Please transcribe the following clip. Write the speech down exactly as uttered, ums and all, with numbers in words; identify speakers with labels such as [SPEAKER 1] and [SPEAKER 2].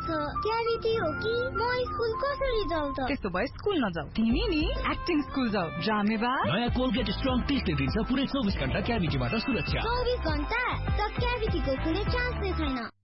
[SPEAKER 1] छ क्याभिटी हो कि म स्कुल कसरी जाऊ त?
[SPEAKER 2] त्यस्तो भए स्कुल नजाऊ, तिमी नि एक्टिङ स्कुल जाऊ। ड्रामेबाज
[SPEAKER 3] नयाँ कोलगेट स्ट्रङ टेस्टले दिन्छ पुरै चौबिस घण्टा क्याभिटीबाट सुरक्षा।
[SPEAKER 1] चौबिस घण्टा त क्याभिटीको कुनै चान्स नै छैन।